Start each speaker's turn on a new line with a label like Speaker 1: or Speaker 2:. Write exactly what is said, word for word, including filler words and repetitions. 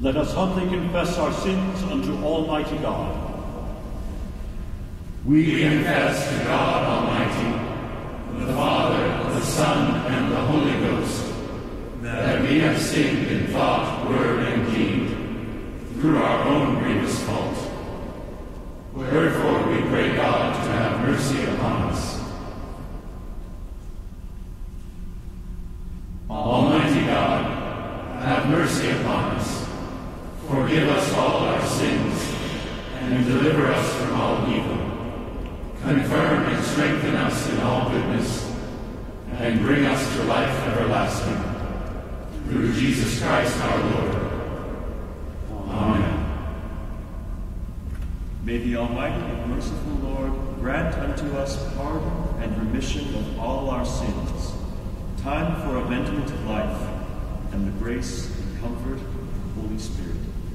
Speaker 1: Let us humbly confess our sins unto Almighty God.
Speaker 2: We confess to God Almighty, the Father, the Son, and the Holy Ghost, that we have sinned in thought, word, and deed, through our own grievous fault. Wherefore we pray God to have mercy upon us. Almighty God, have mercy upon us. Forgive us all our sins, and deliver us from all evil. Confirm and strengthen us in all goodness, and bring us to life everlasting. Through Jesus Christ our Lord. Amen.
Speaker 3: May the Almighty and merciful Lord grant unto us pardon and remission of all our sins, time for amendment of life, and the grace and comfort of the Holy Spirit.